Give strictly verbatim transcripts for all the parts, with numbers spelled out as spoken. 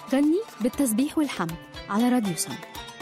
غني بالتسبيح والحمد على راديو سما.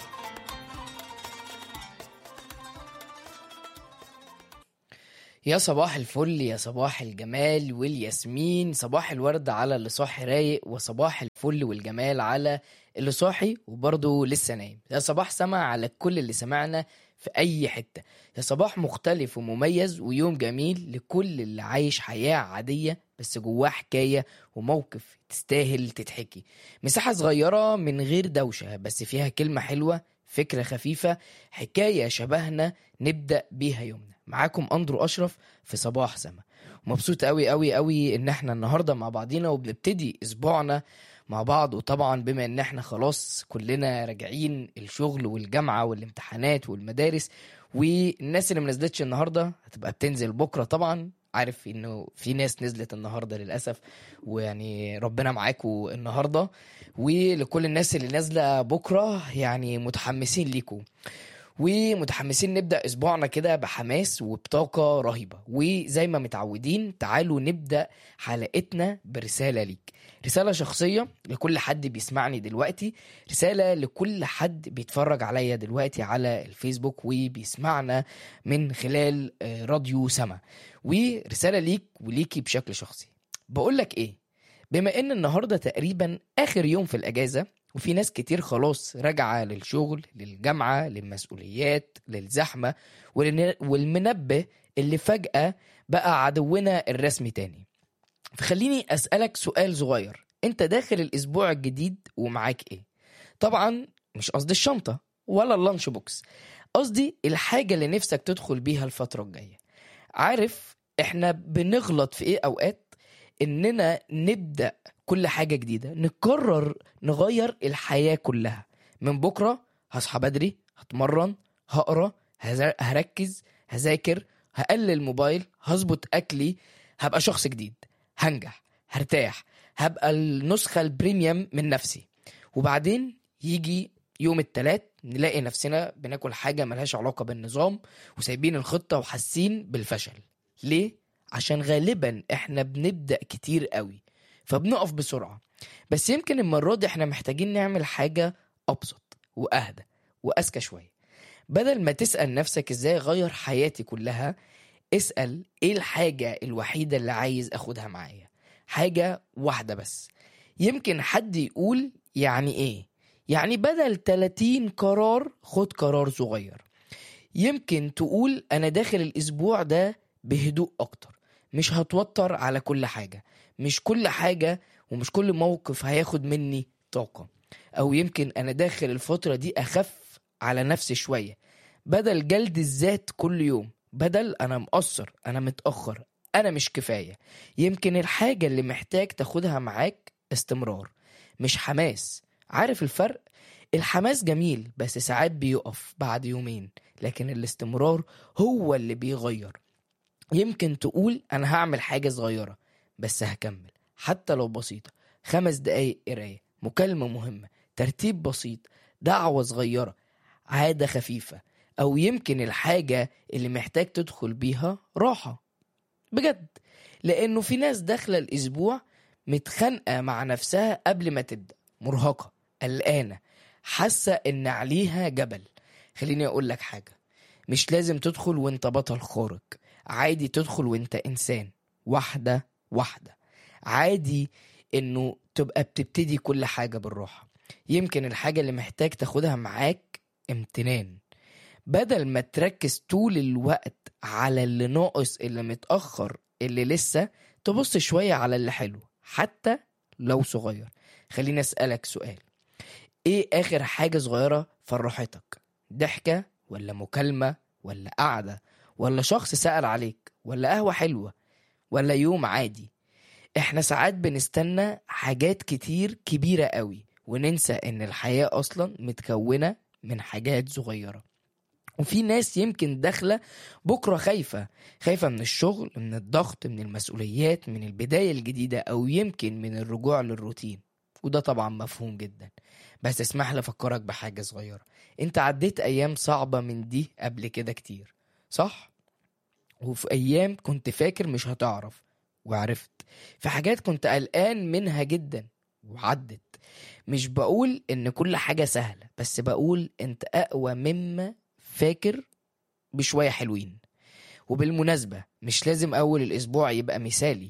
يا صباح الفل، يا صباح الجمال والياسمين، صباح الورد على اللي صاحي رايق، وصباح الفل والجمال على اللي صاحي وبرضه لسه نايم. يا صباح سما على كل اللي سمعنا في أي حتة. يا صباح مختلف ومميز ويوم جميل لكل اللي عايش حياة عادية بس جواه حكاية وموقف تستاهل تتحكي. مساحة صغيرة من غير دوشة بس فيها كلمة حلوة، فكرة خفيفة، حكاية شبهنا نبدأ بيها يومنا. معاكم أندرو أشرف في صباح سما. مبسوط قوي قوي قوي إن احنا النهاردة مع بعضينا وبنبتدي أسبوعنا مع بعض. وطبعا بما إن احنا خلاص كلنا راجعين الشغل والجامعة والامتحانات والمدارس، والناس اللي منزلتش النهاردة هتبقى بتنزل بكرة. طبعا عارف إنه في ناس نزلت النهاردة للأسف، ويعني ربنا معاكم النهاردة. ولكل الناس اللي نازلة بكرة يعني متحمسين ليكم ومتحمسين نبدأ أسبوعنا كده بحماس وبطاقة رهيبة. وزي ما متعودين تعالوا نبدأ حلقتنا برسالة ليك، رسالة شخصية لكل حد بيسمعني دلوقتي، رسالة لكل حد بيتفرج عليا دلوقتي على الفيسبوك وبيسمعنا من خلال راديو سما، ورسالة ليك وليكي بشكل شخصي. بقولك إيه، بما إن النهاردة تقريبا آخر يوم في الأجازة وفي ناس كتير خلاص راجعة للشغل، للجامعة، للمسؤوليات، للزحمة والمنبه اللي فجأة بقى عدونا الرسمي تاني، فخليني أسألك سؤال صغير. انت داخل الأسبوع الجديد ومعاك ايه؟ طبعا مش قصدي الشنطة ولا اللانش بوكس، قصدي الحاجة اللي نفسك تدخل بيها الفترة الجاية. عارف احنا بنغلط في ايه اوقات؟ اننا نبدأ كل حاجة جديدة، نقرر نغير الحياة كلها. من بكرة هصحى بدري، هتمرن، هقرأ، هركز، هذاكر، هقلل موبايل، هظبط أكلي، هبقى شخص جديد، هنجح، هرتاح، هبقى النسخة البريميوم من نفسي. وبعدين يجي يوم التلات نلاقي نفسنا بناكل حاجة ملهاش علاقة بالنظام وسايبين الخطة وحاسين بالفشل. ليه؟ عشان غالبا احنا بنبدأ كتير قوي فبنقف بسرعة. بس يمكن المرة دي احنا محتاجين نعمل حاجة أبسط وأهدى وأذكى شوية. بدل ما تسأل نفسك ازاي غير حياتي كلها، اسأل ايه الحاجة الوحيدة اللي عايز اخدها معايا. حاجة واحدة بس. يمكن حد يقول يعني ايه؟ يعني بدل تلاتين قرار خد قرار صغير. يمكن تقول انا داخل الاسبوع ده بهدوء اكتر، مش هتوتر على كل حاجة، مش كل حاجة ومش كل موقف هياخد مني طاقة. او يمكن انا داخل الفترة دي اخف على نفسي شوية، بدل جلد الذات كل يوم، بدل انا مقصر، انا متأخر، انا مش كفاية. يمكن الحاجة اللي محتاج تاخدها معاك استمرار مش حماس. عارف الفرق؟ الحماس جميل بس ساعات بيقف بعد يومين، لكن الاستمرار هو اللي بيغير. يمكن تقول أنا هعمل حاجة صغيرة بس هكمل حتى لو بسيطة، خمس دقايق قراية، مكالمة مهمة، ترتيب بسيط، دعوة صغيرة، عادة خفيفة. أو يمكن الحاجة اللي محتاج تدخل بيها راحة بجد، لأنه في ناس داخلة الأسبوع متخانقة مع نفسها قبل ما تبدأ، مرهقة، قلقانة، حاسة إن عليها جبل. خليني أقول لك حاجة، مش لازم تدخل وانت بطل خارق، عادي تدخل وانت إنسان، واحدة واحدة. عادي إنه تبقى بتبتدي كل حاجة بالراحة. يمكن الحاجة اللي محتاج تاخدها معاك امتنان، بدل ما تركز طول الوقت على اللي ناقص، اللي متأخر، اللي لسه، تبص شوية على اللي حلو حتى لو صغير. خليني أسألك سؤال، ايه آخر حاجة صغيرة فرحتك؟ ضحكة ولا مكالمة ولا قعدة ولا شخص سأل عليك ولا قهوة حلوة ولا يوم عادي؟ احنا ساعات بنستنى حاجات كتير كبيرة قوي وننسى ان الحياة اصلا متكونة من حاجات صغيرة. وفي ناس يمكن داخلة بكرة خايفة، خايفة من الشغل، من الضغط، من المسؤوليات، من البداية الجديدة، أو يمكن من الرجوع للروتين. وده طبعا مفهوم جدا، بس اسمح لي أفكرك بحاجة صغيرة. انت عديت أيام صعبة من دي قبل كده كتير، صح؟ وفي أيام كنت فاكر مش هتعرف وعرفت، في حاجات كنت قلقان منها جدا وعدت. مش بقول ان كل حاجة سهلة، بس بقول انت اقوى مما فاكر بشوية حلوين. وبالمناسبة مش لازم اول الاسبوع يبقى مثالي،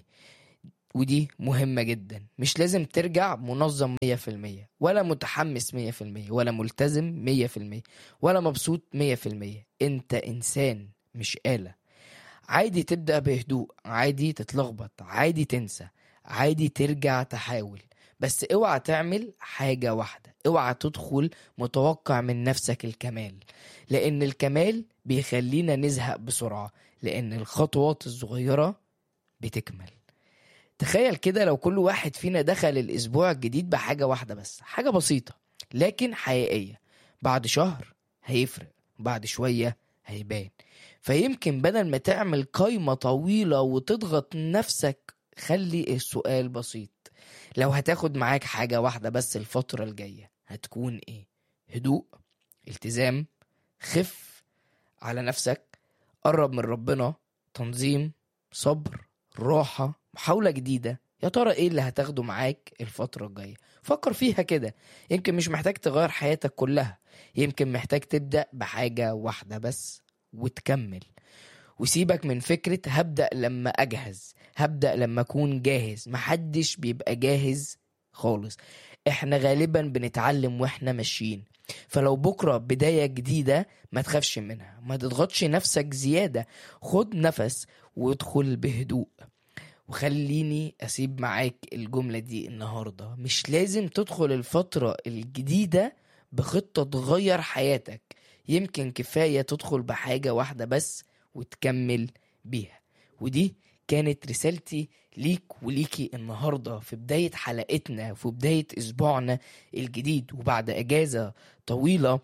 ودي مهمة جدا. مش لازم ترجع منظم مية في المية، ولا متحمس مية في المية، ولا ملتزم مية في المية، ولا مبسوط مية في المية. انت انسان مش آلة. عادي تبدأ بهدوء، عادي تتلخبط، عادي تنسى، عادي ترجع تحاول. بس اوعى تعمل حاجة واحدة، اوعى تدخل متوقع من نفسك الكمال، لان الكمال بيخلينا نزهق بسرعة، لان الخطوات الصغيرة بتكمل. تخيل كده لو كل واحد فينا دخل الأسبوع الجديد بحاجة واحدة بس، حاجة بسيطة لكن حقيقية. بعد شهر هيفرق، بعد شوية هيبان. فيمكن بدل ما تعمل قايمة طويلة وتضغط نفسك، خلي السؤال بسيط: لو هتاخد معاك حاجة واحدة بس الفترة الجاية هتكون ايه؟ هدوء، التزام، خف على نفسك، قرب من ربنا، تنظيم، صبر، راحة، محاولة جديدة. يا ترى ايه اللي هتاخده معاك الفترة الجاية؟ فكر فيها كده. يمكن مش محتاج تغير حياتك كلها، يمكن محتاج تبدأ بحاجة واحدة بس وتكمل. وسيبك من فكرة هبدأ لما أجهز، هبدأ لما أكون جاهز. محدش بيبقى جاهز خالص، احنا غالبا بنتعلم واحنا ماشيين. فلو بكرة بداية جديدة ما تخافش منها، ما تضغطش نفسك زيادة، خد نفس وادخل بهدوء. وخليني أسيب معاك الجملة دي النهاردة: مش لازم تدخل الفترة الجديدة بخطة تغير حياتك، يمكن كفاية تدخل بحاجة واحدة بس وتكمل بيها. ودي كانت رسالتي ليك وليكي النهاردة في بداية حلقتنا، في بداية أسبوعنا الجديد، وبعد أجازة طويلة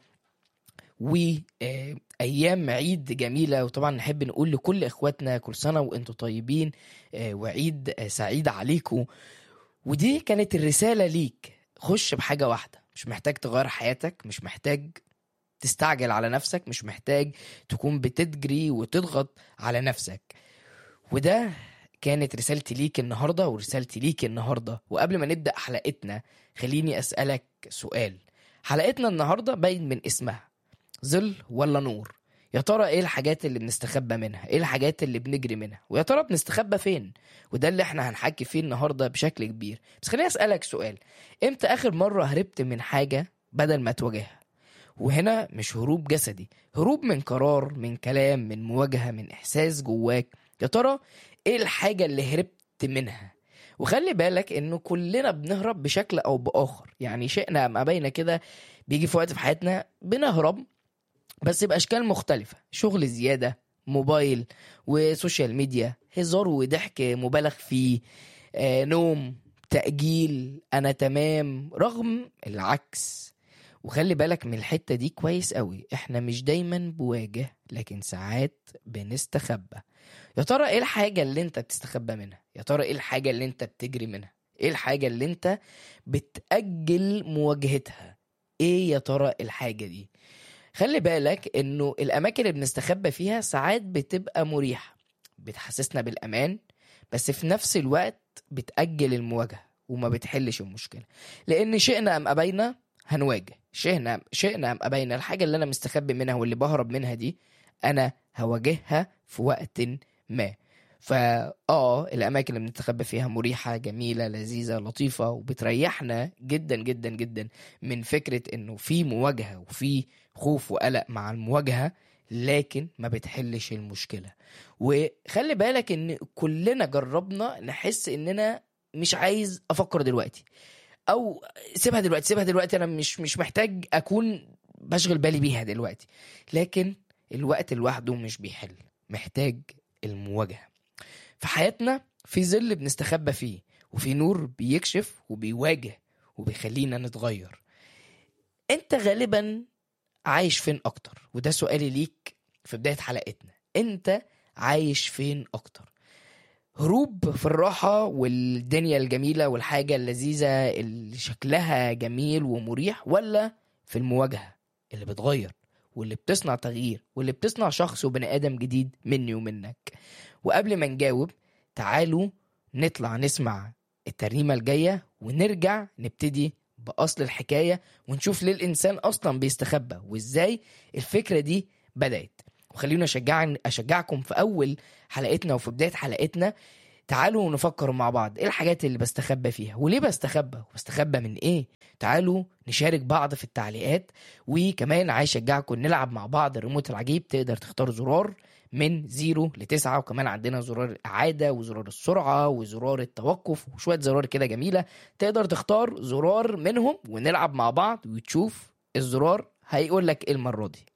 وأيام عيد جميلة. وطبعا نحب نقول لكل إخواتنا كل سنة وإنتوا طيبين، وعيد سعيد عليكم. ودي كانت الرسالة ليك: خش بحاجة واحدة. مش محتاج تغير حياتك، مش محتاج تستعجل على نفسك، مش محتاج تكون بتجري وتضغط على نفسك. وده كانت رسالتي ليك النهاردة ورسالتي ليك النهاردة. وقبل ما نبدأ حلقتنا خليني أسألك سؤال. حلقتنا النهاردة باين من اسمها ظل ولا نور. يا ترى ايه الحاجات اللي بنستخبى منها؟ ايه الحاجات اللي بنجري منها؟ ويا ترى بنستخبى فين؟ وده اللي احنا هنحكي فيه النهاردة بشكل كبير. بس خليني أسألك سؤال: امتى آخر مرة هربت من حاجة بدل ما تواجهها؟ وهنا مش هروب جسدي، هروب من قرار، من كلام، من مواجهة، من إحساس جواك. يا ترى ايه الحاجة اللي هربت منها؟ وخلي بالك انه كلنا بنهرب بشكل او بآخر، يعني شئنا ام ابينا كده بيجي في وقت في حياتنا بنهرب، بس بأشكال مختلفة. شغل زيادة، موبايل وسوشيال ميديا، هزار وضحك مبالغ فيه، آه، نوم، تأجيل، أنا تمام رغم العكس. وخلي بالك من الحتة دي كويس قوي، احنا مش دايما بواجه، لكن ساعات بنستخبى. يا ترى ايه الحاجة اللي انت بتستخبى منها؟ يا ترى ايه الحاجة اللي انت بتجري منها؟ ايه الحاجة اللي انت بتأجل مواجهتها؟ ايه يا ترى الحاجة دي؟ خلي بالك انه الاماكن اللي بنستخبى فيها ساعات بتبقى مريحة، بتحسسنا بالامان، بس في نفس الوقت بتأجل المواجهة وما بتحلش المشكلة. لان شئنا ام ابينا هنواجه، شئنا شئنا ام ابينا الحاجة اللي انا مستخبي منها واللي بهرب منها دي انا هواجهها في وقت ما. فا اه الاماكن اللي بنستخبى فيها مريحة، جميلة، لذيذة، لطيفة، وبتريحنا جدا جدا جدا من فكرة انه في مواجهة وفي خوف وقلق مع المواجهة، لكن ما بتحلش المشكلة. وخلي بالك ان كلنا جربنا نحس اننا مش عايز افكر دلوقتي، او سيبها دلوقتي سيبها دلوقتي انا مش مش محتاج اكون بشغل بالي بيها دلوقتي. لكن الوقت لوحده مش بيحل، محتاج المواجهة. في حياتنا في ظل بنستخبى فيه، وفي نور بيكشف وبيواجه وبيخلينا نتغير. انت غالبا عايش فين اكتر؟ وده سؤالي ليك في بداية حلقتنا. انت عايش فين اكتر؟ هروب في الراحة والدنيا الجميلة والحاجة اللذيذة اللي شكلها جميل ومريح، ولا في المواجهة اللي بتغير واللي بتصنع تغيير واللي بتصنع شخص وبني آدم جديد مني ومنك؟ وقبل ما نجاوب تعالوا نطلع نسمع الترنيمة الجاية ونرجع نبتدي بأصل الحكاية ونشوف ليه الإنسان أصلا بيستخبى وإزاي الفكرة دي بدأت. وخلينا أشجع أشجعكم في أول حلقتنا وفي بداية حلقتنا، تعالوا نفكر مع بعض ايه الحاجات اللي بستخبى فيها وليه بستخبى وبستخبى من ايه. تعالوا نشارك بعض في التعليقات. وكمان عايز اشجعكم نلعب مع بعض الريموت العجيب، تقدر تختار زرار من زيرو لتسعة، وكمان عندنا زرار الإعادة وزرار السرعة وزرار التوقف وشوية زرار كده جميلة، تقدر تختار زرار منهم ونلعب مع بعض وتشوف الزرار هيقول لك ايه المرة دي.